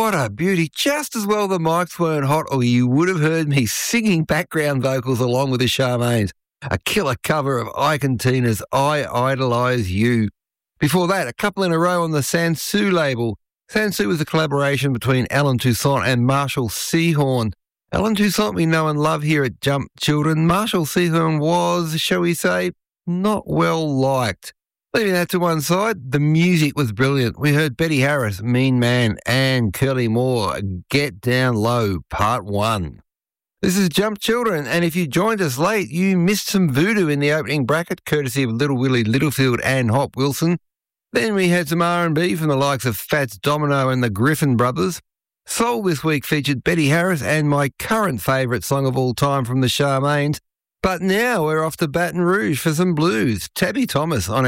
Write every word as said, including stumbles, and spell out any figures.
What a beauty. Just as well the mics weren't hot or you would have heard me singing background vocals along with the Charmaines. A killer cover of Ike and Tina's I Idolise You. Before that, a couple in a row on the Sansu label. Sansu was a collaboration between Alan Toussaint and Marshall Sehorn. Alan Toussaint we know and love here at Jump Children. Marshall Sehorn was, shall we say, not well liked. Leaving that to one side, the music was brilliant. We heard Betty Harris, Mean Man, and Curly Moore, Get Down Low, Part one. This is Jump Children, and if you joined us late, you missed some voodoo in the opening bracket, courtesy of Little Willie Littlefield and Hop Wilson. Then we had some R and B from the likes of Fats Domino and the Griffin Brothers. Soul this week featured Betty Harris and my current favourite song of all time from the Charmaines. But now we're off to Baton Rouge for some blues. Tabby Thomas on